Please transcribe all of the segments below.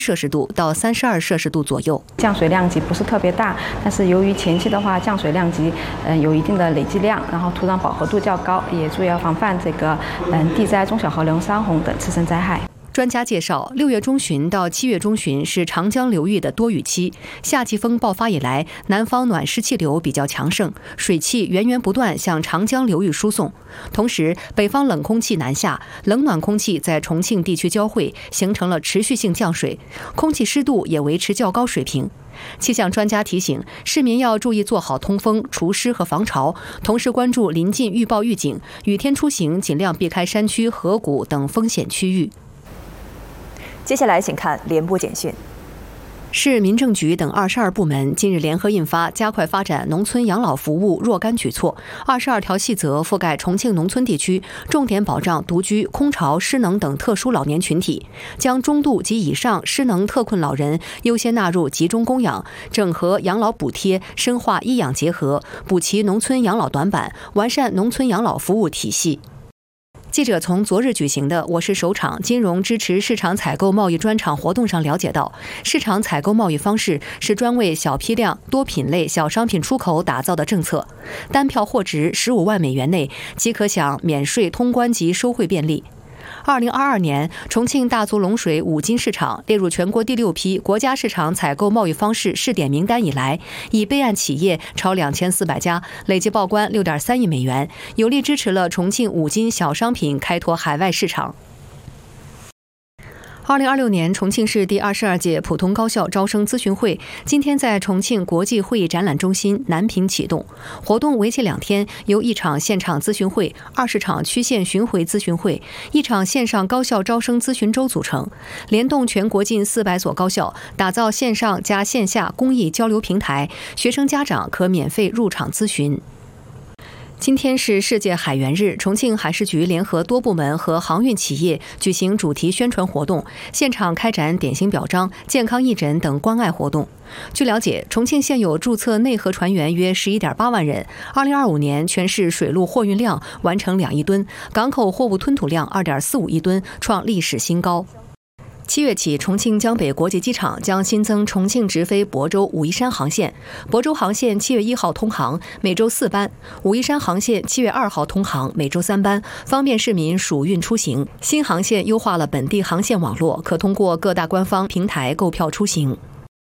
摄氏度到32摄氏度左右。 降水量级不是特别大，但是由于前期的话降水量级有一定的累积量，然后土壤饱和度较高，也注意要防范这个地灾、中小河流山洪等次生灾害。 专家介绍，6月中旬到7月中旬是长江流域的多雨期，夏季风爆发以来，南方暖湿气流比较强盛，水汽源源不断向长江流域输送。同时，北方冷空气南下，冷暖空气在重庆地区交汇，形成了持续性降水，空气湿度也维持较高水平。气象专家提醒市民要注意做好通风、除湿和防潮，同时关注临近预报预警，雨天出行尽量避开山区、河谷等风险区域。 接下来请看联播简讯。 市民政局等22部门近日联合印发《加快发展农村养老服务若干举措》，22条细则覆盖重庆农村地区，重点保障独居、空巢、失能等特殊老年群体，将中度及以上失能特困老人优先纳入集中供养，整合养老补贴，深化医养结合，补齐农村养老短板，完善农村养老服务体系。记者从昨日举行的我市首场金融支持市场采购贸易专场活动上了解到，市场采购贸易方式是专为小批量、多品类小商品出口打造的政策，单票货值15万美元内即可享免税通关及收汇便利。2022年，重庆大足龙水五金市场列入全国第6批国家市场采购贸易方式试点名单以来，已备案企业超2400家，累计报关6.3亿美元，有力支持了重庆五金小商品开拓海外市场。2026年重庆市第22届普通高校招生咨询会今天在重庆国际会议展览中心南屏启动，活动为期2天，由1场现场咨询会、20场区县巡回咨询会、1场线上高校招生咨询周组成，联动全国近400所高校，打造线上加线下公益交流平台，学生家长可免费入场咨询。今天是世界海员日，重庆海事局联合多部门和航运企业举行主题宣传活动，现场开展典型表彰、健康义诊等关爱活动。据了解，重庆现有注册内河船员约11.8万人，2025年全市水陆货运量完成2亿吨，港口货物吞吐量2.45亿吨，创历史新高。7月起，重庆江北国际机场将新增重庆直飞亳州武夷山航线。亳州航线7月1号通航，每周4班；武夷山航线7月2号通航，每周3班，方便市民暑运出行。新航线优化了本地航线网络，可通过各大官方平台购票出行。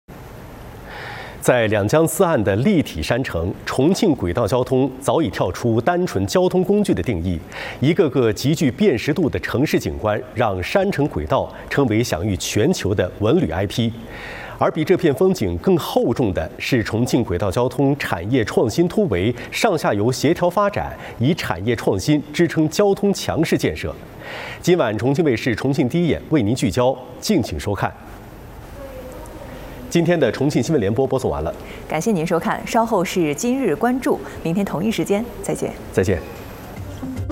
在两江四岸的立体山城，重庆轨道交通早已跳出单纯交通工具的定义，一个个极具辨识度的城市景观，让山城轨道成为享誉全球的文旅 IP。而比这片风景更厚重的是重庆轨道交通产业创新突围、上下游协调发展，以产业创新支撑交通强势建设。今晚重庆卫视重庆第一眼为您聚焦，敬请收看。今天的重庆新闻联播播送完了， 感谢您收看，稍后是今日关注，明天同一时间再见。 再见。